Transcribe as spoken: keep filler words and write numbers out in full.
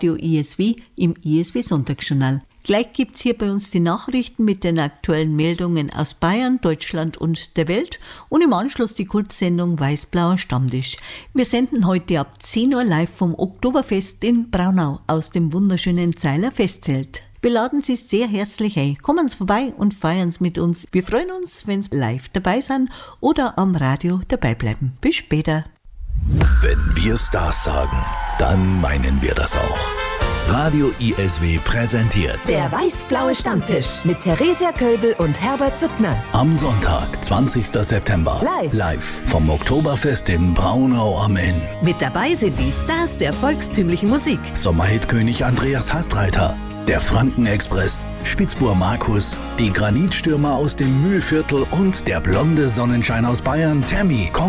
Radio I S W im I S W Sonntagsjournal. Gleich gibt's hier bei uns die Nachrichten mit den aktuellen Meldungen aus Bayern, Deutschland und der Welt und im Anschluss die Kultsendung Weiß-Blauer Stammtisch. Wir senden heute ab zehn Uhr live vom Oktoberfest in Braunau aus dem wunderschönen Zeiler Festzelt. Wir laden Sie sehr herzlich ein. Kommen Sie vorbei und feiern Sie mit uns. Wir freuen uns, wenn Sie live dabei sind oder am Radio dabei bleiben. Bis später. Wenn wir Stars sagen, dann meinen wir das auch. Radio I S W präsentiert der Weiß-Blaue Stammtisch mit Theresia Köbel und Herbert Suttner. Am Sonntag, zwanzigsten September, live, live vom Oktoberfest in Braunau am Inn. Mit dabei sind die Stars der volkstümlichen Musik. Sommerhitkönig Andreas Hastreiter, der Frankenexpress, Spitzbur Markus, die Granitstürmer aus dem Mühlviertel und der blonde Sonnenschein aus Bayern, Tammy.